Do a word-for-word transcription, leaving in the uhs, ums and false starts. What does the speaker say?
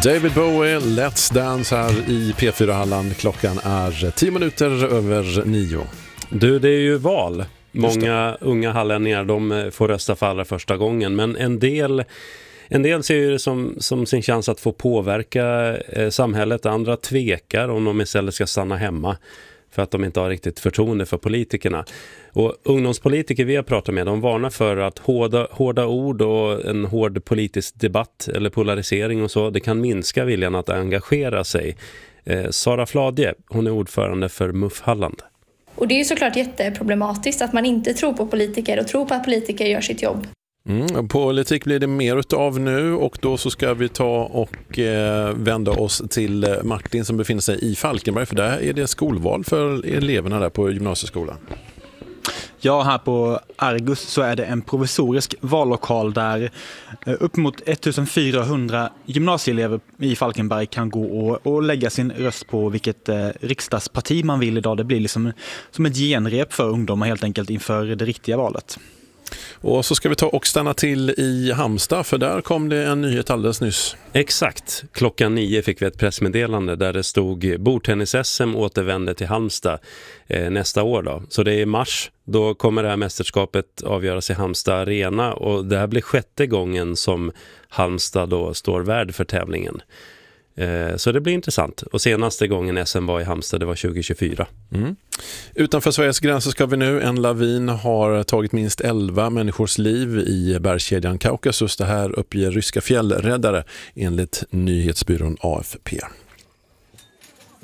David Bowie, Let's Dance här i P fyra Halland. Klockan är tio minuter över nio. Du, det är ju val. Många unga hallänningar, de får rösta för allra första gången. Men en del, en del ser ju det som, som sin chans att få påverka eh, samhället. Andra tvekar om de istället ska stanna hemma för att de inte har riktigt förtroende för politikerna. Och ungdomspolitiker vi har pratat med, de varnar för att hårda, hårda ord och en hård politisk debatt eller polarisering och så, det kan minska viljan att engagera sig. Eh, Sara Fladje, hon är ordförande för M U F Halland. Och det är ju såklart jätteproblematiskt att man inte tror på politiker och tror på att politiker gör sitt jobb. Mm, politik blir det mer utav nu, och då så ska vi ta och eh, vända oss till Martin som befinner sig i Falkenberg, för där är det skolval för eleverna där på gymnasieskolan. Ja, här på Argus så är det en provisorisk vallokal där upp mot ettusenfyrahundra gymnasieelever i Falkenberg kan gå och, och lägga sin röst på vilket eh, riksdagsparti man vill idag. Det blir liksom som ett genrep för ungdomar helt enkelt inför det riktiga valet. Och så ska vi ta och stanna till i Halmstad, för där kom det en nyhet alldeles nyss. Exakt, klockan nio fick vi ett pressmeddelande där det stod bordtennis-S M återvänder till Halmstad eh, nästa år då. Så det är i mars, då kommer det här mästerskapet avgöras i Halmstad Arena, och det här blir sjätte gången som Halmstad då står värd för tävlingen. Så det blir intressant. Och senaste gången S M var i Halmstad, det var tjugo tjugofyra. Mm. Utanför Sveriges gränser ska vi nu. En lavin har tagit minst elva människors liv i bergskedjan Kaukasus. Det här uppger ryska fjällräddare enligt nyhetsbyrån A F P.